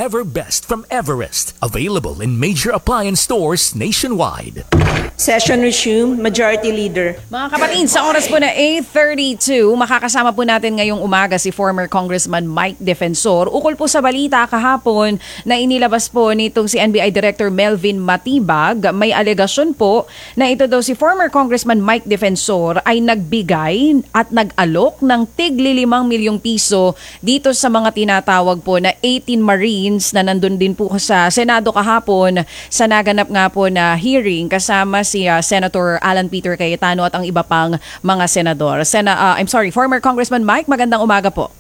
forever best from Everest. Available in major appliance stores nationwide. Session resumed. Majority Leader. Mga kapatid, sa oras po na 8:32, makakasama po natin ngayong umaga si former Congressman Mike Defensor. Ukol po sa balita kahapon na inilabas po nitong si NBI Director Melvin Matibag, may alegasyon po na ito daw si former Congressman Mike Defensor ay nagbigay at nag-alok ng tig-5 milyong piso dito sa mga tinatawag po na 18 Marines na nandun din po sa Senado kahapon sa naganap nga po na hearing kasama si Senator Alan Peter Cayetano at ang iba pang mga senador. Former Congressman Mike, magandang umaga po.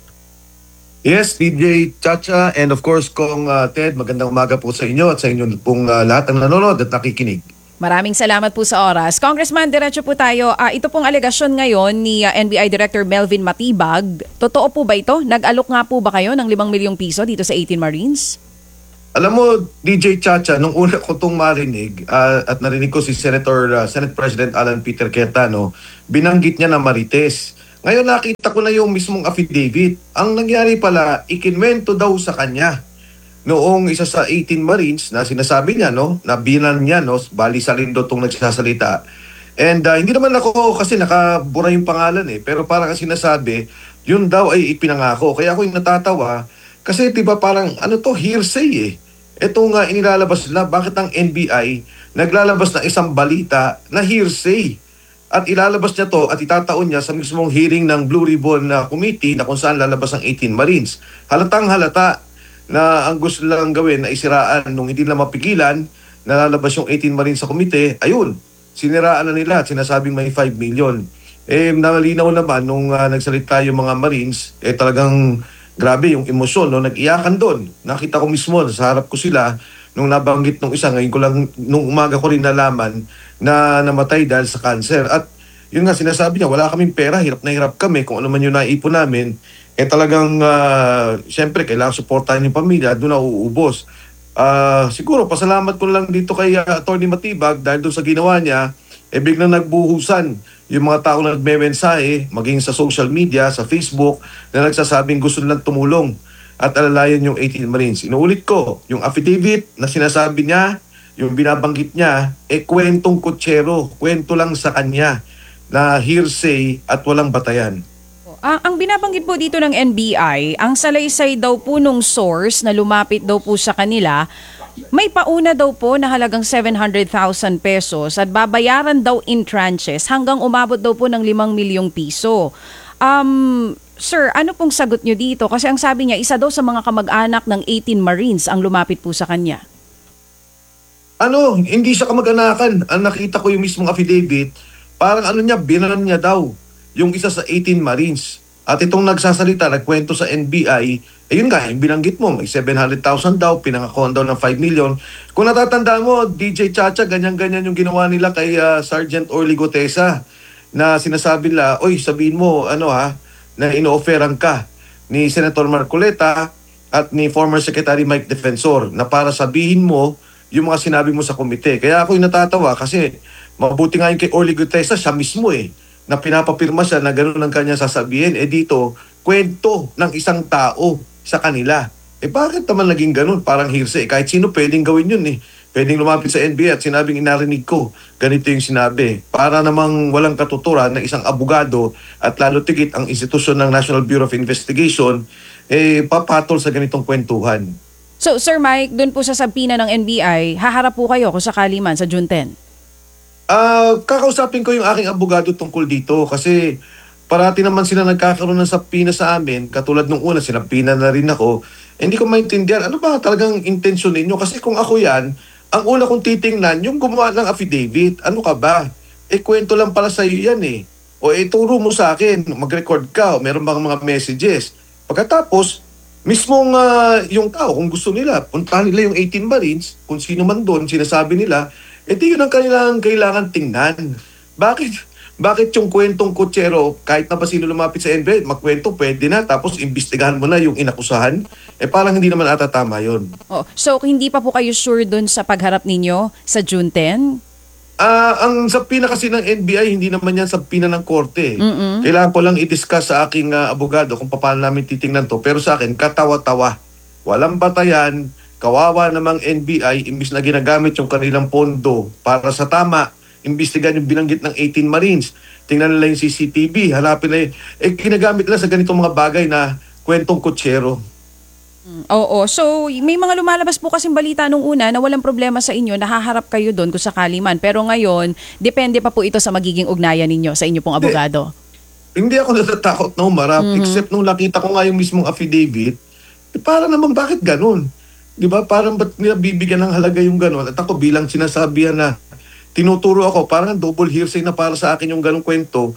Yes, DJ Chacha and of course Kong Ted, magandang umaga po sa inyo at sa inyo pong lahat ng nanonood at nakikinig. Maraming salamat po sa oras. Congressman, diretso po tayo. Ito pong alegasyon ngayon ni NBI Director Melvin Matibag. Totoo po ba ito? Nag-alok nga po ba kayo ng 5 milyong piso dito sa 18 Marines? Alam mo, DJ Chacha, nung una ko itong marinig at narinig ko si Senate President Alan Peter Cayetano, binanggit niya na Marites. Ngayon nakita ko na yung mismong affidavit. Ang nangyari pala, ikinwento daw sa kanya noong isa sa 18 Marines na sinasabi niya, no, na binan niya, no, bali Salindo itong nagsasalita. And hindi naman ako kasi nakabura yung pangalan pero parang sinasabi, yun daw ay ipinangako. Kaya ako yung natatawa kasi diba parang hearsay Itong inilalabas nila, bakit ang NBI naglalabas ng isang balita na hearsay? At ilalabas niya to at itataon niya sa mismong hearing ng Blue Ribbon Committee na kung saan lalabas ang 18 Marines. Halatang halata na ang gusto lang gawin na isiraan nung hindi nila mapigilan na lalabas yung 18 Marines sa komite, ayun, siniraan na nila at sinasabing may 5 million. Nalinaw naman nung nagsalita yung mga Marines, talagang grabe yung emosyon, no? Nag-iyakan doon. Nakita ko mismo, sa harap ko sila, nung nabanggit nung isa, ngayon ko lang, nung umaga ko rin nalaman na namatay dahil sa cancer. At yun nga, sinasabi niya, wala kaming pera, hirap na hirap kami, kung ano man yung naipon namin, talagang, siyempre, kailangan supportahan yung pamilya, doon na uubos. Siguro, pasalamat ko lang dito kay Atty. Matibag, dahil doon sa ginawa niya, biglang nagbuhusan yung mga tao na nagme-mensahe, maging sa social media, sa Facebook, na nagsasabing gusto nilang tumulong at alalayan yung 18 Marines. Inuulit ko, yung affidavit na sinasabi niya, yung binabanggit niya, kwentong kutsero, kwento lang sa kanya na hearsay at walang batayan. Ang binabanggit po dito ng NBI, ang salaysay daw po nung source na lumapit daw po sa kanila, may pauna daw po na halagang 700,000 pesos at babayaran daw in tranches hanggang umabot daw po ng 5 milyong piso. Sir, ano pong sagot nyo dito? Kasi ang sabi niya, isa daw sa mga kamag-anak ng 18 Marines ang lumapit po sa kanya. Hindi siya kamag-anakan. Ang nakita ko yung mismong affidavit, parang binanan niya daw yung isa sa 18 Marines. At itong nagsasalita, nagkwento sa NBI, yun nga, yung binanggit mo, may 700,000 daw, pinangakuan daw ng 5 million. Kung natatanda mo, DJ Chacha, ganyan-ganyan yung ginawa nila kay Sergeant Orly Gotesa, na sinasabi nila, oy, sabihin mo, na ino-offeran ka ni Senator Marcoleta at ni former Secretary Mike Defensor, na para sabihin mo yung mga sinabi mo sa komite. Kaya ako yung natatawa kasi mabuti nga yung kay Orly Gotesa, siya mismo na pinapapirma siya na gano'n ang kanya sasabihin. Dito, kwento ng isang tao sa kanila. Bakit naman naging gano'n? Parang hearsay. Kahit sino pwedeng gawin yun Pwedeng lumapit sa NBI at sinabing inarinig ko, ganito yung sinabi. Para namang walang katuturan na isang abogado at lalo tigit ang institusyon ng National Bureau of Investigation, papatol sa ganitong kwentuhan. So, Sir Mike, doon po sa sabina ng NBI, haharap po kayo kung sakali man sa June 10? Kakausapin ko yung aking abogado tungkol dito kasi parati naman sila nagkakaroon ng sapina sa amin. Katulad nung una, sinapina na rin ako. Hindi ko maintindihan, ano ba talagang intensyon ninyo? Kasi kung ako yan, ang una kong titingnan, yung gumawa ng affidavit, ano ka ba? Kwento lang pala sa'yo yan O turo mo sa akin, mag-record ka, o meron bang mga messages. Pagkatapos, mismong yung tao, kung gusto nila, puntahan nila yung 18 Marines, kung sino man doon, sinasabi nila, di yun ang kailangan tingnan. Bakit yung kwentong kutsero, kahit na ba sino lumapit sa NBI, magkwento, pwede na, tapos imbestigahan mo na yung inakusahan? Parang hindi naman ata tama yun. So, hindi pa po kayo sure dun sa pagharap ninyo sa June 10? Ang sapina kasi ng NBI, hindi naman yan sapina ng korte. Kailangan ko lang i-discuss sa aking abogado kung paano namin titingnan to. Pero sa akin, katawa-tawa. Walang batayan, kawawa namang NBI, imbis na ginagamit yung kanilang pondo para sa tama, imbestigan yung binanggit ng 18 Marines. Tingnan nila yung CCTV, hanapin na ginagamit nila sa ganitong mga bagay na kwentong kutsero. Oo. So, may mga lumalabas po kasing balita nung una na walang problema sa inyo, nahaharap kayo doon kung sakali man. Pero ngayon, depende pa po ito sa magiging ugnayan ninyo sa inyo pong abogado. Hindi ako natatakot na umarap, except nung nakita ko nga yung mismong affidavit, para naman bakit ganun? Di ba? Parang ba't nila bibigyan ng halaga yung ganun? At ako bilang sinasabihan na tinuturo ako, parang double hearsay na para sa akin yung ganung kwento,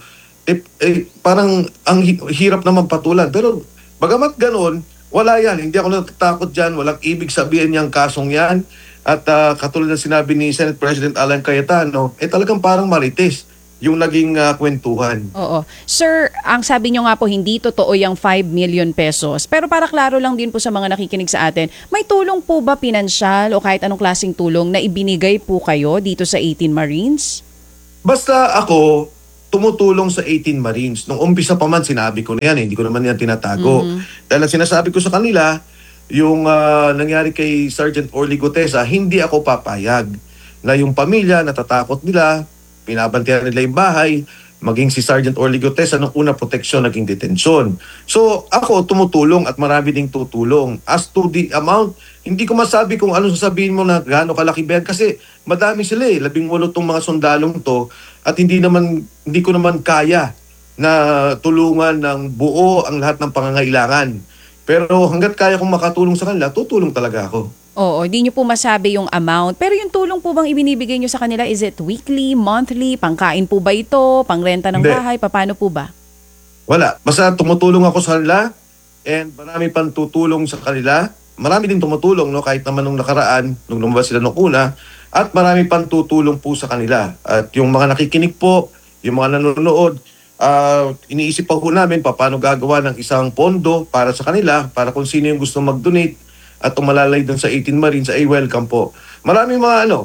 parang ang hirap naman patulan. Pero bagamat ganun, wala yan. Hindi ako natatakot dyan. Walang ibig sabihin niyang kasong yan. At katulad ng sinabi ni Senate President Alan Cayetano, talagang parang marites yung naging kwentuhan. Oo. Sir, ang sabi nyo nga po, hindi totoo yung 5 million pesos. Pero para klaro lang din po sa mga nakikinig sa atin, may tulong po ba pinansyal o kahit anong klaseng tulong na ibinigay po kayo dito sa 18 Marines? Basta ako, tumutulong sa 18 Marines. Nung umpisa pa man, sinabi ko na yan. Hindi ko naman yan tinatago. Dahil ang sinasabi ko sa kanila, yung nangyari kay Sergeant Orly Gutesa, hindi ako papayag na yung pamilya, natatakot nila, pinabantayan nila yung bahay, maging si Sergeant Orly Gutesa, nung una proteksyon, naging detensyon. So ako tumutulong at marami ding tutulong. As to the amount, hindi ko masabi kung ano sasabihin mo na gaano kalaki ba yan kasi madami sila 18 tong mga sundalong to at hindi ko naman kaya na tulungan ng buo ang lahat ng pangangailangan. Pero hangga't kaya kong makatulong sa kanila, tutulong talaga ako. Oo, hindi nyo po masabi yung amount. Pero yung tulong po bang ibinibigay nyo sa kanila, is it weekly, monthly, pangkain po ba ito, pangrenta ng Hindi. bahay, paano po ba? Wala. Basta tumutulong ako sa kanila and marami pang tutulong sa kanila. Marami din tumutulong, no? Kahit naman nung nakaraan, nung lumabas sila nung una. At marami pang tutulong po sa kanila. At yung mga nakikinig po, yung mga nanonood, iniisip pa po namin paano gagawa ng isang pondo para sa kanila, para kung sino yung gusto mag-donate at umalalay doon sa 18 Marines, ay welcome po. Maraming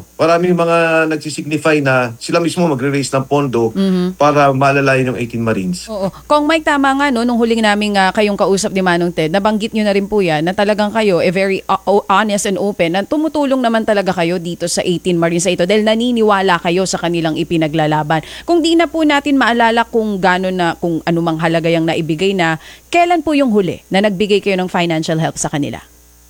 mga nagsisignify na sila mismo magre-raise ng pondo para malalay ng 18 Marines. Oo. Kung Mike, tama nga, no, nung huling namin kayong kausap ni Manong Ted, nabanggit nyo na rin po yan na talagang kayo, very honest and open, na tumutulong naman talaga kayo dito sa 18 Marines sa ito dahil naniniwala kayo sa kanilang ipinaglalaban. Kung di na po natin maalala kung anumang halaga yung naibigay na, kailan po yung huli na nagbigay kayo ng financial help sa kanila?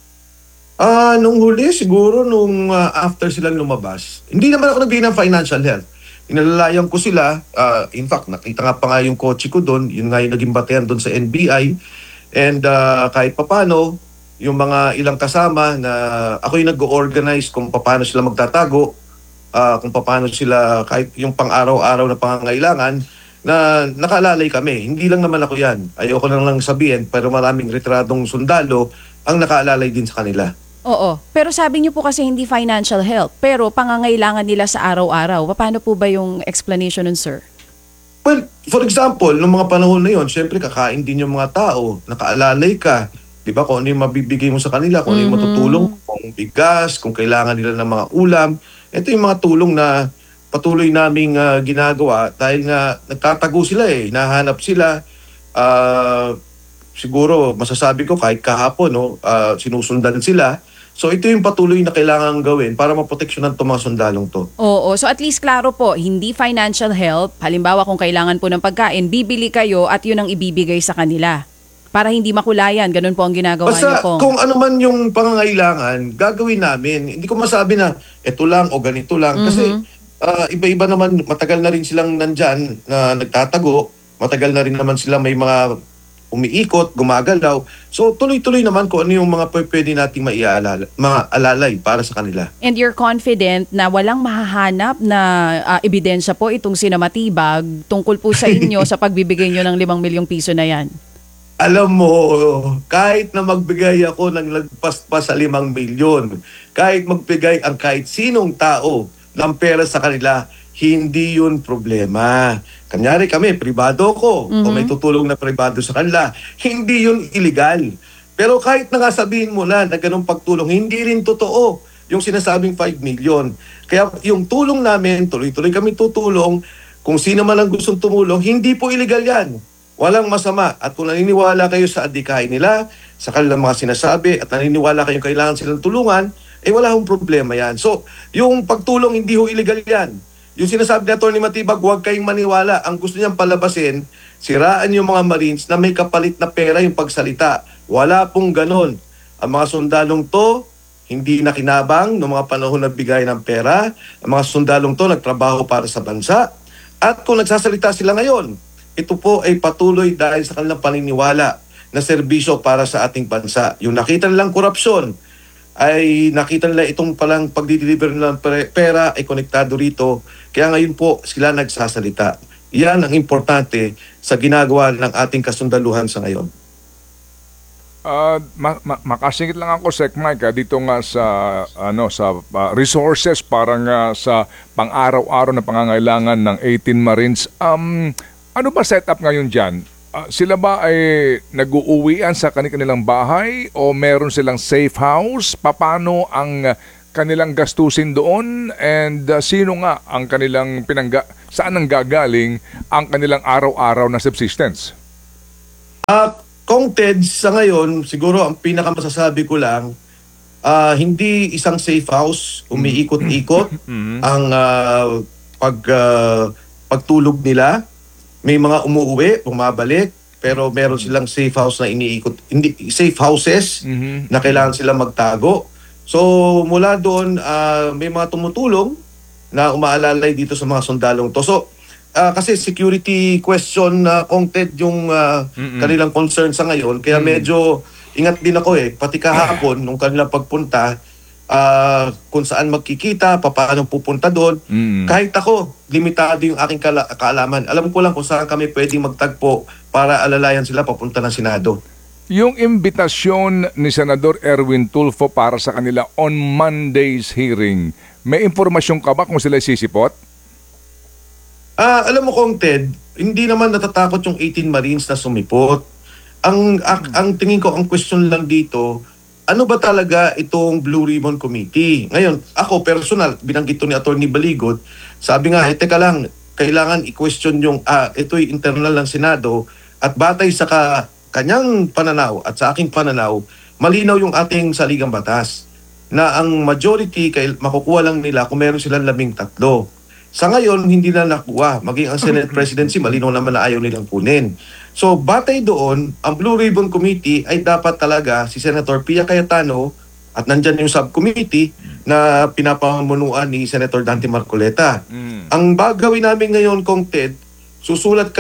Nung huli, siguro nung after silang lumabas, hindi naman ako nagbigay ng financial help. Inalalayan ko sila. In fact, nakita nga pa nga yung kotse ko doon. Yun nga yung naging batean doon sa NBI. And kahit papano, yung mga ilang kasama na ako yung nag-organize kung paano sila magtatago, kung paano sila, kahit yung pang-araw-araw na pangangailangan, na nakalalay kami. Hindi lang naman ako yan. Ayoko na lang sabihin, pero maraming retratong sundalo ang nakaalalay din sa kanila. Oo. Pero sabi niyo po kasi hindi financial help, pero pangangailangan nila sa araw-araw. Paano po ba yung explanation nun, sir? Well, for example, nung mga panahon na yon, syempre kakain din yung mga tao, nakaalalay ka. Di ba? Kung ano yung mabibigay mo sa kanila, kung ano yung matutulong, kung bigas, kung kailangan nila ng mga ulam. Ito yung mga tulong na patuloy naming ginagawa dahil nga nagtatago sila nahanap sila. Siguro masasabi ko kahit kahapon sinusundan sila. So ito yung patuloy na kailangan gawin para maproteksyonan itong mga sundalong to. Oo. So at least klaro po, hindi financial help. Halimbawa kung kailangan po ng pagkain, bibili kayo at yun ang ibibigay sa kanila. Para hindi makulayan, ganun po ang ginagawa niyo Basta po. kung ano man yung pangangailangan, gagawin namin. Hindi ko masabi na ito lang o ganito lang. Kasi iba-iba naman, matagal na rin silang nandyan na nagtatago. Matagal na rin naman sila may mga umiikot, gumagalaw. So tuloy-tuloy naman kung ano yung mga pwede nating alalay para sa kanila. And you're confident na walang mahahanap na ebidensya po itong sinamatibag tungkol po sa inyo sa pagbibigay nyo ng 5 milyong piso na yan? Alam mo, kahit na magbigay ako ng lagpas pa sa 5 milyon, kahit magbigay ang kahit sinong tao ng pera sa kanila, hindi yun problema. Kanyari kami, pribado ko, o may tutulong na pribado sa kanila, hindi yun illegal. Pero kahit na nga sabihin mo na ganung pagtulong, hindi rin totoo yung sinasabing 5 million. Kaya yung tulong namin, tuloy-tuloy kami tutulong, kung sino man ang gustong tumulong, hindi po illegal yan. walang masama. At kung naniniwala kayo sa adikain nila, sa kanilang mga sinasabi, at naniniwala kayong kailangan silang tulungan, wala hong problema yan. So, yung pagtulong, hindi ho illegal yan. Yung sinasabi ni Atty. Matibag, huwag kayong maniwala. Ang gusto niyang palabasin, siraan yung mga Marines na may kapalit na pera yung pagsalita. Wala pong ganon. Ang mga sundalong to, hindi nakinabang noong mga panahon na bigay ng pera. Ang mga sundalong to, nagtrabaho para sa bansa. At kung nagsasalita sila ngayon, ito po ay patuloy dahil sa kanilang paniniwala na serbisyo para sa ating bansa. Yung nakita nilang korupsyon, ay nakita nila itong palang pagdi-deliver nilang pera ay konektado rito. Kaya ngayon po sila nagsasalita. Yan ang importante sa ginagawa ng ating kasundaluhan sa ngayon. Makasingit lang ako, Sec Mike, dito nga sa resources parang sa pang-araw-araw na pangangailangan ng 18 Marines. Ano ba setup ngayon diyan? Sila ba ay nag-uuwian sa kanilang bahay o meron silang safe house? Paano ang kanilang gastusin doon? And sino nga ang kanilang saan ang gagaling ang kanilang araw-araw na subsistence? Kung Ted, sa ngayon, siguro ang pinakamasasabi ko lang, hindi isang safe house, umiikot-ikot ang pagtulog nila. May mga umuwi, bumabalik, pero meron silang safe house na iniikot, hindi safe houses na kailangan sila magtago. So mula doon, may mga tumutulong na umaalalay dito sa mga sundalong to. So kasi security question na content yung kanilang concern sa ngayon, kaya medyo ingat din ako pati kahapon nung kanilang pagpunta, kung saan magkikita, paano pupunta doon. Kahit ako, limitado yung aking kaalaman. Alam ko lang kung saan kami pwedeng magtagpo para alalayan sila papunta ng Senado. Yung imbitasyon ni Senador Erwin Tulfo para sa kanila on Monday's hearing, may impormasyon ka ba kung sila sisipot? Alam mo kong Ted, hindi naman natatakot yung 18 Marines na sumipot. Ang tingin ko, ang question lang dito, ano ba talaga itong Blue Ribbon Committee? Ngayon, ako personal, binanggit to ni Atty. Baligot, sabi nga, teka lang, kailangan i-question yung, ito'y internal ng Senado at batay sa kanyang pananaw at sa aking pananaw, malinaw yung ating saligang batas na ang majority makukuha lang nila kung meron silang 13. Sa ngayon, hindi na nakuha. Maging ang Senate Presidency, malinaw naman na ayaw nilang kunin. So, batay doon, ang Blue Ribbon Committee ay dapat talaga si Senator Pia Cayetano at nandyan yung subcommittee na pinapamunuan ni Senator Dante Marcoleta. Ang gagawin namin ngayon, Kong Ted, susulat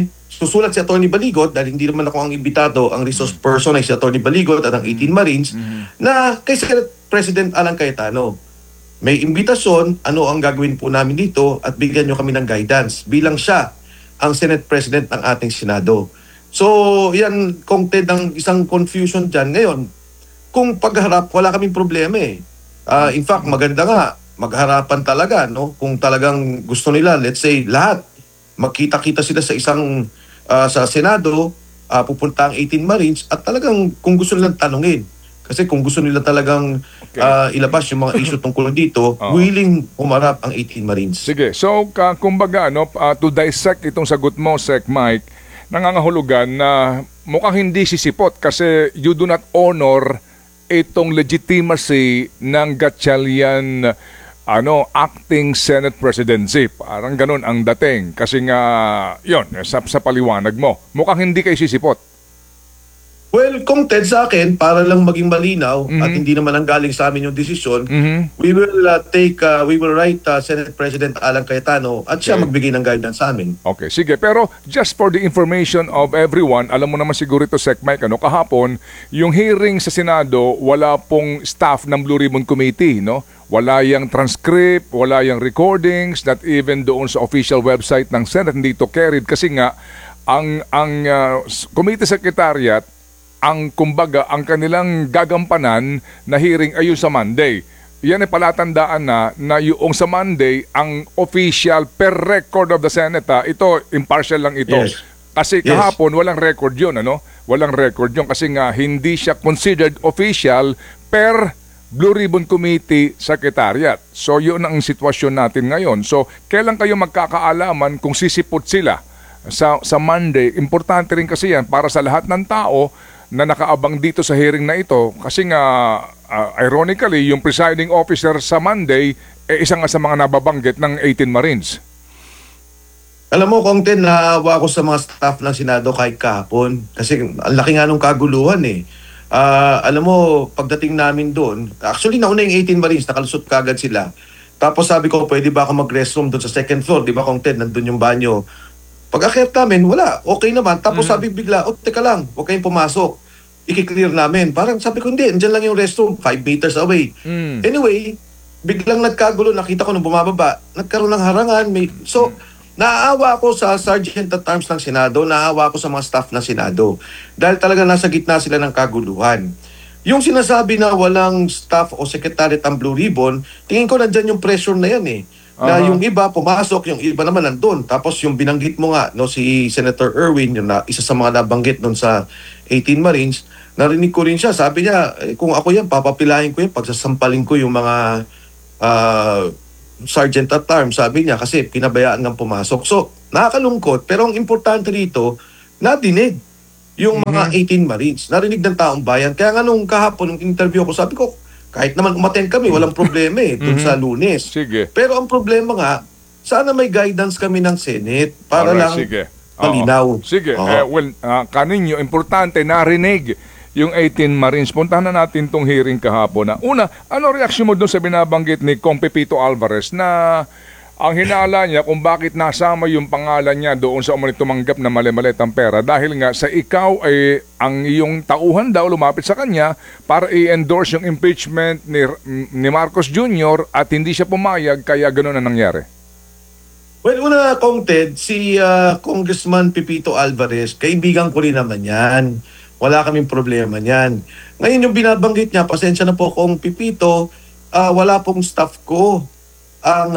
si Atty. Baligot, dahil hindi naman ako ang imbitado, ang resource person ay si Atty. Baligot at ang 18 Marines, na kay Senate President Alan Cayetano. May imbitasyon, ano ang gagawin po namin dito at bigyan nyo kami ng guidance bilang siya ang Senate President ng ating Senado. So, yan, Kong Ted, ang isang confusion dyan. Ngayon, kung pagharap, wala kaming problema in fact, maganda nga, magharapan talaga, no? Kung talagang gusto nila, let's say, lahat, magkita-kita sila sa isang, sa Senado, pupunta ang 18 Marines, at talagang kung gusto nilang tanungin, kasi kung gusto nila talagang ilabas yung mga issue tungkol dito, willing humarap ang 18 Marines. Sige, so kumbaga, to dissect itong sagot mo, Sec Mike, nangangahulugan na mukhang hindi sisipot kasi you do not honor itong legitimacy ng Gatchalian acting Senate presidency. Parang ganun ang dating. Kasi nga, yun, sa paliwanag mo, mukhang hindi kayo sisipot. Well, kung Ted, sa akin, para lang maging malinaw at hindi naman ang galing sa amin yung desisyon, we will write Senate President Alan Cayetano at siya magbigay ng guidance sa amin. Okay, sige. Pero just for the information of everyone, alam mo naman siguro ito, Sec Mike, kahapon, yung hearing sa Senado, wala pong staff ng Blue Ribbon Committee, no? Wala yung transcript, wala yung recordings, not even doon sa official website ng Senate, hindi ito carried kasi nga, ang Committee Secretariat, ang kanilang gagampanan na hearing ay yung sa Monday. Yan ay palatandaan na yung sa Monday, ang official per record of the Senate, ito, impartial lang ito. Yes. Kasi kahapon, walang record yun, Walang record yun kasi nga hindi siya considered official per Blue Ribbon Committee Secretariat. So, yun ang sitwasyon natin ngayon. So, kailan kayo magkakaalaman kung sisipot sila sa Monday, importante rin kasi yan para sa lahat ng tao na nakaabang dito sa hearing na ito. Kasi nga, ironically, yung presiding officer sa Monday, isa nga sa mga nababanggit ng 18 Marines. Alam mo, Kong Ted, naawa ako sa mga staff ng Senado kahit kahapon. Kasi ang laki nga nung kaguluhan eh. Alam mo, pagdating namin doon, actually nauna yung 18 Marines, nakalusot kagad sila. Tapos sabi ko, pwede ba ako mag-restroom doon sa second floor? Di ba, Kong Ted, nandun yung banyo. Pag-akyat namin, wala, okay naman. Tapos sabi bigla, teka lang, huwag kayong pumasok. I-clear namin. Parang sabi ko, hindi, andyan lang yung restroom, 5 meters away. Anyway, biglang nagkagulo, nakita ko nung bumababa, nagkaroon ng harangan. So, naaawa ako sa Sergeant at Arms ng Senado, naaawa ako sa mga staff ng Senado. Dahil talaga nasa gitna sila ng kaguluhan. Yung sinasabi na walang staff o secretariat ang Blue Ribbon, tingin ko nandyan yung pressure na yan eh. Na yung iba pumasok, yung iba naman nandun. Tapos yung binanggit mo nga, no, si Senator Erwin, yung isa sa mga nabanggit nun sa 18 Marines, narinig ko rin siya. Sabi niya, kung ako yan, papapilahin ko yan, pagsasampalin ko yung mga Sergeant at Arms, sabi niya, kasi pinabayaan ng pumasok. So, nakakalungkot, pero ang importante rito, nadinig yung mga 18 Marines. Narinig ng taong bayan. Kaya nga nung kahapon, nung interview ko, sabi ko, kahit naman umattend kami, walang problema eh, dun sa Lunes. Sige. Pero ang problema nga, sana may guidance kami ng Senate para Alright, lang sige. malinaw. Sige. Oo. Kaninyo, importante, narinig yung 18 Marines. Puntahan na natin tong hearing kahapon na. Una, ano reaksyon mo doon sa binabanggit ni Kong Pepito Alvarez na ang hinala niya kung bakit nasama yung pangalan niya doon sa umanit tumanggap na mali-malitang pera dahil nga sa ikaw ay ang iyong tauhan daw lumapit sa kanya para i-endorse yung impeachment ni Marcos Jr. at hindi siya pumayag kaya gano'n na nangyari. Well, una, Kong Ted, si Congressman Pepito Alvarez, kaibigan ko rin naman yan. Wala kaming problema niyan. Ngayon yung binabanggit niya, pasensya na po Kong Pepito, wala pong staff ko ang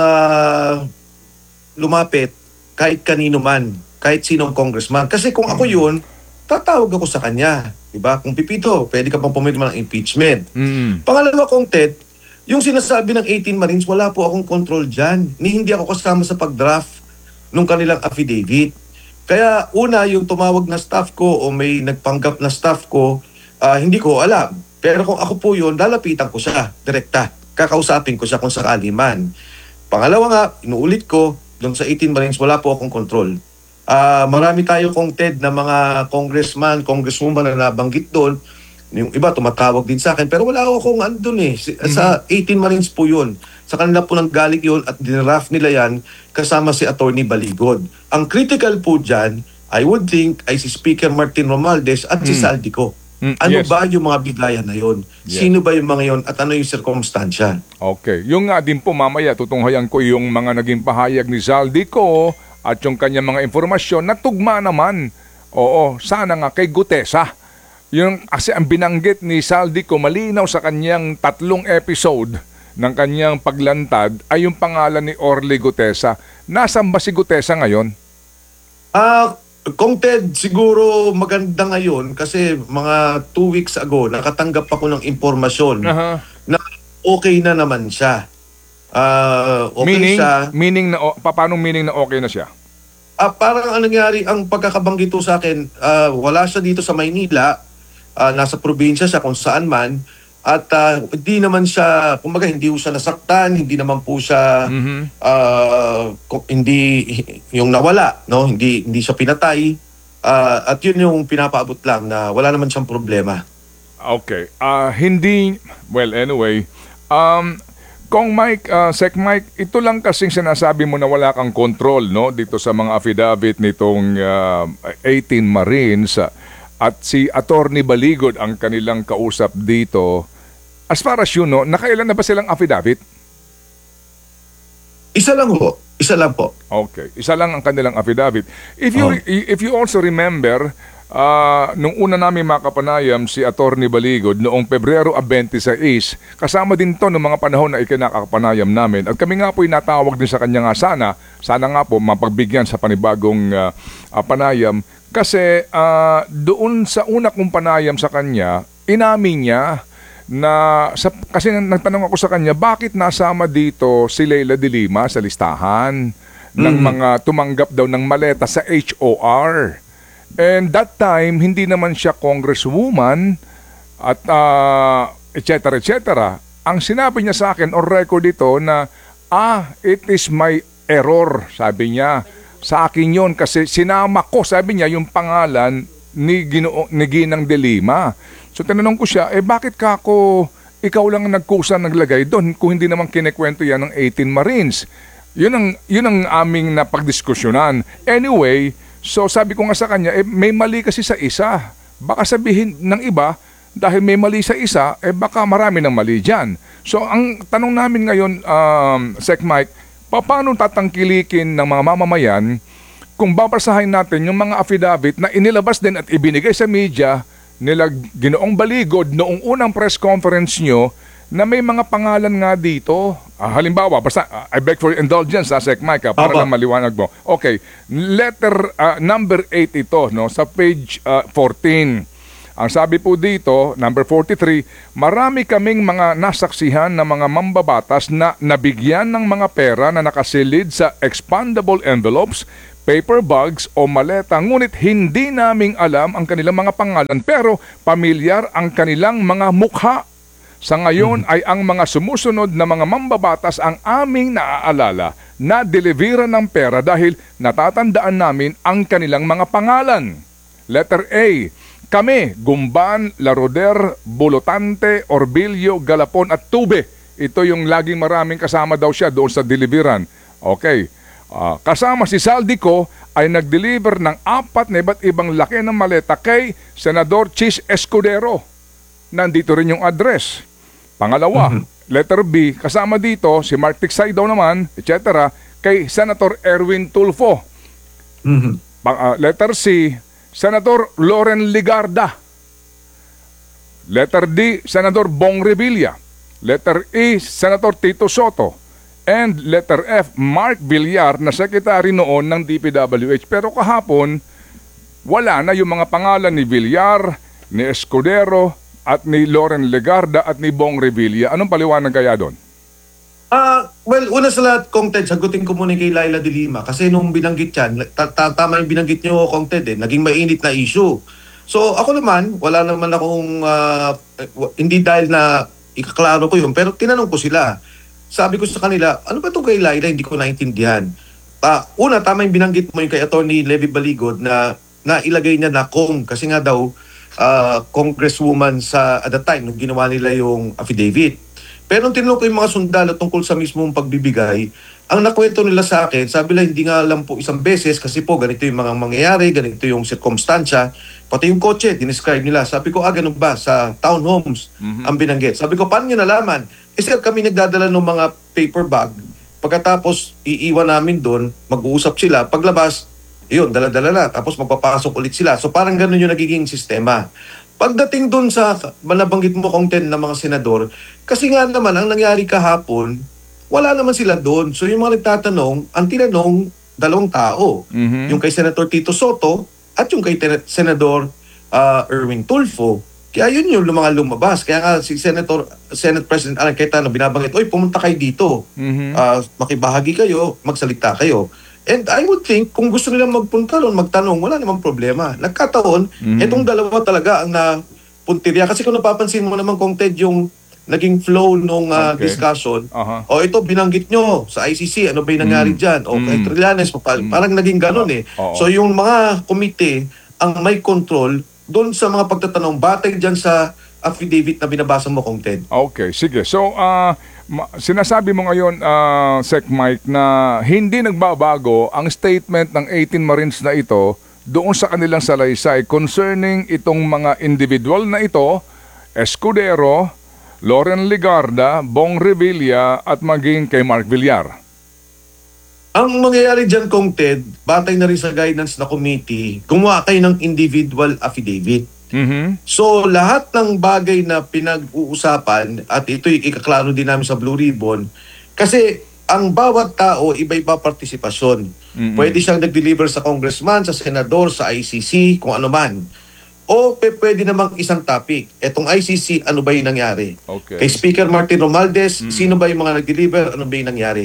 lumapit kahit kanino man, kahit sinong congressman. Kasi kung ako yun, tatawag ako sa kanya. Diba? Kung Pepito, pwede ka pang pumirma ng impeachment. Pangalawa, Kong Ted, yung sinasabi ng 18 Marines, wala po akong control dyan. Hindi ako kasama sa pag-draft nung kanilang affidavit. Kaya una, yung tumawag na staff ko o may nagpanggap na staff ko, hindi ko alam. Pero kung ako po yun, lalapitan ko siya, direkta. Kakausapin ko siya kung sakali man. Pangalawa nga, inuulit ko, doon sa 18 Marines, wala po akong control. Marami tayo Kong Ted na mga congressman, congresswoman na nabanggit doon. Yung iba tumatawag din sa akin, pero wala akong andun eh. Sa 18 Marines po yun. Sa kanila po nanggaling yun at dinraft nila yan kasama si Attorney Baligod. Ang critical po dyan, I would think, ay si Speaker Martin Romualdez at si Saldico. Ano Yes. ba yung mga bigayan na yun? Yes. Sino ba yung mga yun at ano yung sirkumstansya? Okay. Yung nga din po mamaya, tutunghayan ko yung mga naging pahayag ni Zaldico at yung kanya mga informasyon na tugma naman. Oo, sana nga kay Gutesa. Yung, kasi ang binanggit ni Zaldico, malinaw sa kanyang 3 episode ng kanyang paglantad ay yung pangalan ni Orly Gutesa. Nasaan ba si Gutesa ngayon? Kong Ted, siguro maganda ngayon kasi mga 2 weeks ago nakatanggap ako ng impormasyon na okay na naman siya. Okay siya. Paano meaning na okay na siya? Parang ang nangyari, ang pagkakabanggit sa akin, wala siya dito sa Maynila, nasa probinsya siya kung saan man, at hindi naman siya, kumbaga hindi po siya nasaktan, hindi naman po siya hindi yung nawala, no? Hindi siya pinatay. At yun yung pinapaabot lang na wala naman siyang problema. Okay. Anyway, Kong Mike, Sec Mike, ito lang kasing sinasabi mo na wala kang control, no, dito sa mga affidavit nitong 18 Marines at si Attorney Baligod ang kanilang kausap dito. As far as you know, nakailan na ba silang affidavit? Isa lang po. Okay, isa lang ang kanilang affidavit. If you also remember, nung una namin makapanayam si Attorney Baligod noong Pebrero 26, kasama din to ng mga panahon na ikinakapanayam namin. At kami nga po natawag din sa kanya nga sana nga po mapagbigyan sa panibagong panayam. Kasi doon sa una kong panayam sa kanya, inamin niya na kasi nagtanong ako sa kanya, bakit nasama dito si Leila de Lima sa listahan ng mga tumanggap daw ng maleta sa HOR. And that time, hindi naman siya congresswoman at et cetera. Ang sinabi niya sa akin on record ito na, it is my error, sabi niya. Sa akin yon kasi sinama ko, sabi niya, yung pangalan ni Ginang De Lima. So tinanong ko siya, bakit ikaw lang ang nagkusa naglagay doon kung hindi naman kinekwento yan ng 18 Marines? Yun ang aming napagdiskusyonan. Anyway, so sabi ko nga sa kanya, may mali kasi sa isa. Baka sabihin ng iba, dahil may mali sa isa, baka marami ng mali dyan. So ang tanong namin ngayon, Sec Mike, paano tatangkilikin ng mga mamamayan kung babasahin natin yung mga affidavit na inilabas din at ibinigay sa media nila Ginoong Baligod noong unang press conference nyo na may mga pangalan nga dito. Halimbawa, basta, I beg for indulgence, Sec Mike, para lang maliwanag mo. Okay, letter number 8 ito, no, sa page 14. Ang sabi po dito, number 43, marami kaming mga nasaksihan na mga mambabatas na nabigyan ng mga pera na nakasilid sa expandable envelopes, paper bags o maleta, ngunit hindi naming alam ang kanilang mga pangalan pero pamilyar ang kanilang mga mukha. Sa ngayon ay ang mga sumusunod na mga mambabatas ang aming naaalala na delivera ng pera dahil natatandaan namin ang kanilang mga pangalan. Letter A, kami, Gumban, Laroder, Bulotante, Orbilio, Galapon at Tube. Ito yung laging maraming kasama daw siya doon sa deliveran. Okay. Kasama si Saldico ay nag-deliver ng 4 na iba't ibang laki ng maleta kay Senador Chis Escudero. Nandito rin yung address. Pangalawa, letter B, kasama dito si Mark Tiksay daw naman, etc. kay Senator Erwin Tulfo. Letter C, Senator Loren Ligarda. Letter D, Senator Bong Revilla. Letter E, Senator Tito Soto. And letter F, Mark Villar na secretary noon ng DPWH. Pero kahapon, wala na yung mga pangalan ni Villar, ni Escudero, at ni Loren Ligarda at ni Bong Revilla. Anong paliwanag kaya doon? Well, una sa lahat, Kong Ted, sagutin ko muna kay Laila de Lima kasi nung binanggit yan, tama yung binanggit nyo, Kong Ted, naging mainit na issue. So ako naman, wala naman akong, hindi dahil na ikaklaro ko yun, pero tinanong ko sila. Sabi ko sa kanila, ano ba itong kay Laila, hindi ko naintindihan. Una, tama yung binanggit mo yung kay Attorney Levy Baligod na ilagay niya na Kong kasi nga daw, congresswoman at the time nung ginawa nila yung affidavit. Pero nung tinanong ko yung mga sundalo tungkol sa mismong pagbibigay, ang nakwento nila sa akin, sabi nila hindi nga lang po isang beses kasi po ganito yung mga mangyayari, ganito yung sirkumstansya, pati yung kotse, dinescribe nila. Sabi ko, ganun ba? Sa townhomes ang binanggit. Sabi ko, paano nyo nalaman? Sir, kami nagdadala ng mga paper bag. Pagkatapos, iiwan namin doon, mag-uusap sila. Paglabas, yun, dala-dala na. Tapos magpapasok ulit sila. So parang ganun yung nagiging sistema. Pagdating doon sa nabanggit mo kong 10 na mga senador, kasi nga naman, ang nangyari kahapon, wala naman sila doon. So yung mga nagtatanong, ang tinanong, 2 tao. Yung kay Senator Tito Soto at yung kay Senador Erwin Tulfo. Kaya yun yung mga lumabas. Kaya nga si Senate President Alan Cayetano binabanggit, pumunta kayo dito. Makibahagi kayo, magsalita kayo. And I would think, kung gusto nilang magpunta doon, magtanong, wala namang problema. Nagkataon, itong dalawa talaga ang napuntirya. Kasi kung napapansin mo naman, Kong Ted, yung naging flow nung discussion, ito binanggit nyo sa ICC, ano ba yung nangyari dyan? O kay Trillanes, parang naging ganun eh. So yung mga komite ang may control doon sa mga pagtatanong, batay dyan sa affidavit na binabasa mo, Kong Ted. Okay, sige. So, sinasabi mo ngayon, Sec Mike, na hindi nagbabago ang statement ng 18 Marines na ito doon sa kanilang salaysay concerning itong mga individual na ito, Escudero, Loren Ligarda, Bong Revilla, at maging kay Mark Villar. Ang mangyayari dyan, Kong Ted, batay na rin sa guidance na committee, gumawa kayo ng individual affidavit. So, lahat ng bagay na pinag-uusapan, at ito'y ikaklaro din namin sa Blue Ribbon, kasi ang bawat tao, iba-iba partisipasyon. Pwede siyang nag-deliver sa congressman, sa senador, sa ICC, kung ano man. O pwede namang isang topic. Etong ICC, ano ba yung nangyari? Okay. Kay Speaker Martin Romualdez, sino ba yung mga nag-deliver? Ano ba yung nangyari?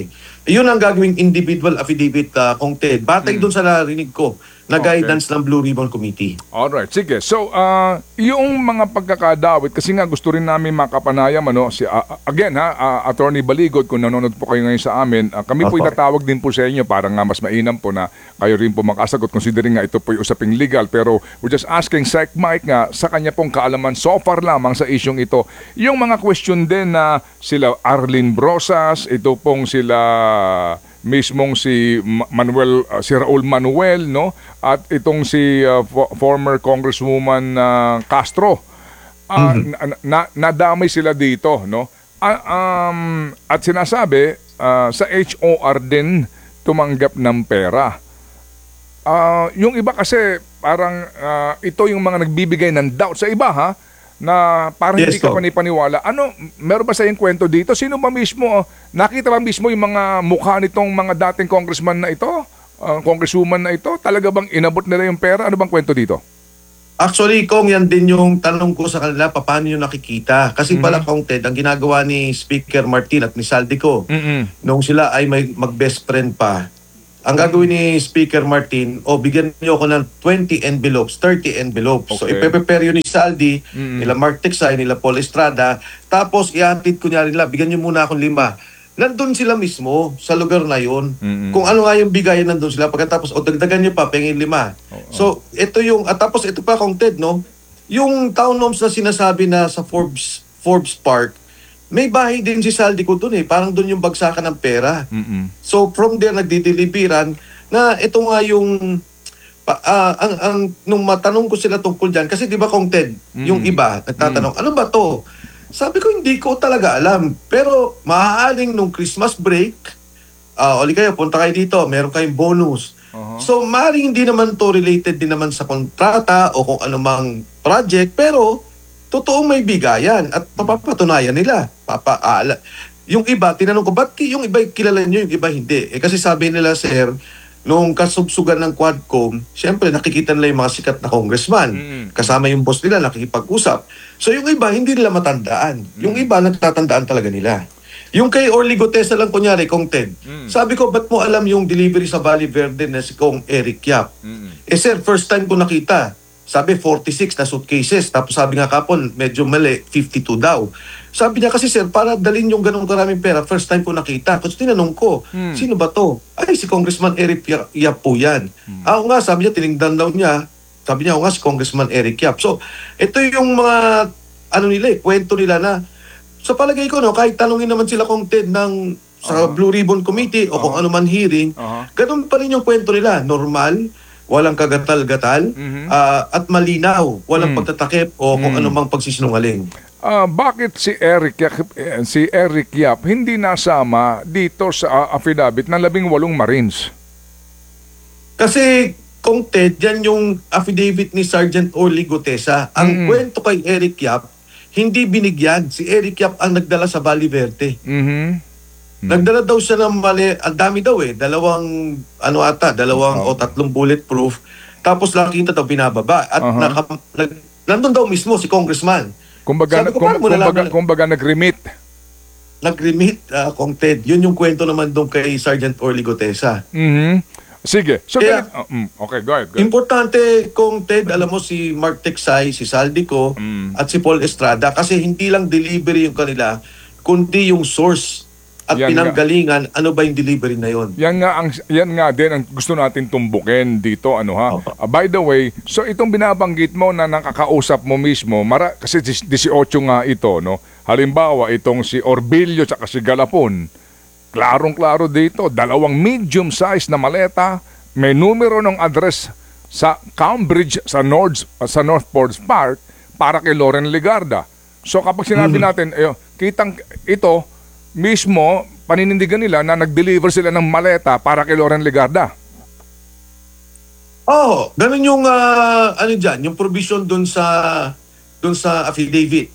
Yun ang gagawing individual affidavit, Kong Ted. Batay doon sa narinig ko na Okay. guidance ng Blue Ribbon Committee. Alright, sige. So, yung mga pagkakadawit, kasi nga gusto rin namin makapanayam, again Attorney Baligod, kung nanonood po kayo ngayon sa amin, kami po Opo. itatawag din po sa inyo para nga mas mainam po na kayo rin po makasagot, considering nga ito po yung usaping legal. Pero we're just asking Sec Mike nga sa kanya pong kaalaman so far lamang sa isyong ito. Yung mga question din na sila Arlene Brosas, ito pong sila mismong si Manuel, si Raul Manuel, no? At itong si former Congresswoman Castro. Nadamay sila dito, no? At sinasabi sa HOR din tumanggap ng pera. Yung iba kasi parang ito yung mga nagbibigay ng doubt sa iba, ha? Na parang Yes, hindi ka po. panipaniwala. Meron ba sa yung kwento dito? Sino ba mismo? Nakita ba mismo yung mga mukha nitong mga dating congressman na ito? Congresswoman na ito? Talaga bang inabot nila yung pera? Ano bang kwento dito? Actually, Kong, yan din yung tanong ko sa kanila, paano nyo nakikita? Kasi pala, Kong Ted, ang ginagawa ni Speaker Martin at ni Saldico, nung sila ay may mag-best friend pa, ang gagawin ni Speaker Martin, bigyan niyo ako ng 20 envelopes, 30 envelopes. So, Okay. ipe-prepare yun ni Saldi, nila Mark Texay, nila Paul Estrada, tapos ihatid ko niya nila, bigyan niyo muna akong 5. Nandun sila mismo, sa lugar na yun. Kung ano nga yung bigayan, nandun sila. Pagkatapos, dagdagan niyo pa, pengin 5. So, ito yung, at tapos ito pa, Kong Ted, no? Yung townhomes na sinasabi na sa Forbes Park, may bahay din si Saldi ko dun Parang dun yung bagsakan ng pera. So from there nagdideliveran na ito nga yung nung matanong ko sila tungkol diyan kasi 'di ba Kong Ted, yung iba nagtatanong, ano ba to? Sabi ko hindi ko talaga alam. Pero maaaring nung Christmas break, oli kayo punta kayo dito, meron kayong bonus. So maaaring hindi naman to related din naman sa kontrata o kung anumang project, pero totoong may bigayan at papapatunayan nila. Yung iba, tinanong ko, ba't yung iba kilala nyo, yung iba hindi? Kasi sabi nila, sir, nung kasubsugan ng Quadcom, siyempre nakikita nila yung mga sikat na congressman. Kasama yung boss nila, nakikipag-usap. So yung iba, hindi nila matandaan. Yung iba, natatandaan talaga nila. Yung kay Orly Gutesa lang, kunyari, Kong Ted, sabi ko, ba't mo alam yung delivery sa Valley Verde na si Kong Eric Yap? Sir, first time ko nakita. Sabi 46 na suitcases. Tapos sabi nga kapon, medyo mali, 52 daw. Sabi niya kasi, sir, para dalhin yung ganong karaming pera, first time ko nakita. Kasi tinanong ko, sino ba to? Ay, si Congressman Eric Yap po yan. Nga, sabi niya, tinignan daw niya. Sabi niya, nga, si Congressman Eric Yap. So, ito yung mga, kwento nila na, sa palagay ko, kahit tanungin naman sila Kong Ted sa Blue Ribbon Committee o kung ano man hearing, ganun pa rin yung kwento nila. Normal, walang kagatal-gatal, at malinaw, walang pagtatakip o kung anumang pagsisinungaling. Bakit si Eric Yap hindi nasama dito sa affidavit ng 18 Marines? Kasi, Kong Ted, yan yung affidavit ni Sergeant Orly Gutesa. Ang kwento kay Eric Yap, hindi binigyan. Si Eric Yap ang nagdala sa Valley Verde. Nagdala daw siya ng mali, ang dami daw dalawang o 3 bulletproof, tapos nakita daw binababa at nandun daw mismo si congressman. Kumbaga nag-remit. Nag-remit, Kong Ted. Yun yung kwento naman doon kay Sergeant Orly Gutesa. Sige. So, Kaya, okay, go ahead. Importante, Kong Ted, alam mo si Mark Texay, si Saldico, at si Paul Estrada, kasi hindi lang delivery yung kanila, kundi yung source at Yan pinanggalingan, ano ba yung delivery na yon? Yan nga din ang gusto natin tumbukin dito, by the way, so itong binabanggit mo na nakakausap mo mismo, kasi 18 nga ito, no? Halimbawa, itong si Orbilio at si Galapon, klarong-klaro dito, 2 medium size na maleta, may numero ng address sa Cambridge, sa North Forest Park, para kay Loren Legarda. So kapag sinabi natin, kitang ito, mismo, paninindigan nila na nag-deliver sila ng maleta para kay Loren Legarda. Ganun yung, yung provision dun sa affidavit.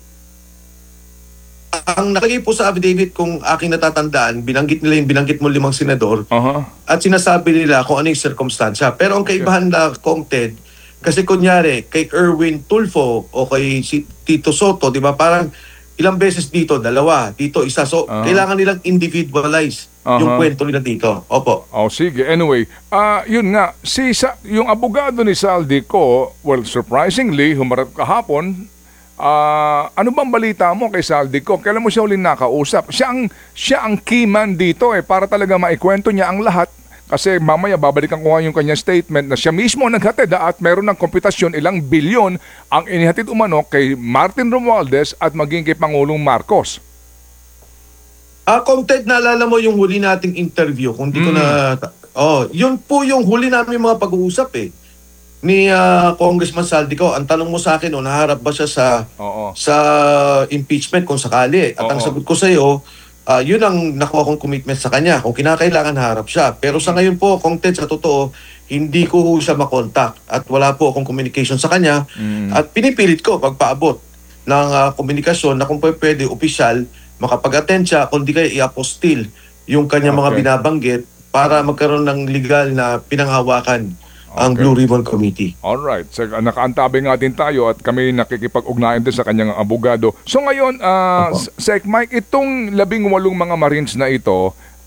Ang nakalagay po sa affidavit, kung aking natatandaan, binanggit mo 5 senador, at sinasabi nila kung ano yung circumstansya. Pero ang kaibahan na, Kong Ted, kasi kunyari, kay Erwin Tulfo o kay si Tito Soto, di ba, parang ilang beses dito, 2, dito 1. So, kailangan nilang individualize. yung Aha. kwento nila dito. Opo. Oh, sige. Anyway, yun nga, yung abogado ni Saldico, well, surprisingly, humarap kahapon, ano bang balita mo kay Saldico? Kailan mo siya ulit nakausap? Siya ang key man dito para talaga maikwento niya ang lahat. Kasi mamaya babalikan ko nga yung kanyang statement na siya mismo naghatid at meron ng komputasyon ilang bilyon ang inihatid umano kay Martin Romualdez at maging kay Pangulong Marcos. Comted, naalala mo yung huli nating interview, kung di ko na... yun po yung huli namin mga pag-uusap ni Congressman Saldico. Ang tanong mo sa akin, naharap ba siya sa impeachment kung sakali? At ang Oo. sagot ko sa iyo, yun ang nakuha kong commitment sa kanya. Kung kinakailangan, harap siya. Pero sa ngayon po, Comted, sa totoo, hindi ko siya makontak at wala po akong communication sa kanya. At pinipilit ko pagpaabot ng komunikasyon na kung pwede, opisyal, makapag-attend siya, kundi kaya i-apostil yung kanyang mga Okay. binabanggit para magkaroon ng legal na pinanghawakan ang Okay. Blue Ribbon Committee. Alright. So, nakaantabi nga din tayo at kami nakikipag-ugnayan din sa kanyang abogado. So ngayon, Sec Mike, itong 18 mga Marines na ito,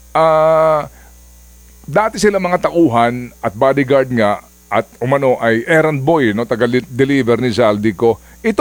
dati sila mga tauhan at bodyguard nga at umano ay errand boy, taga-deliver ni Saldico. Ito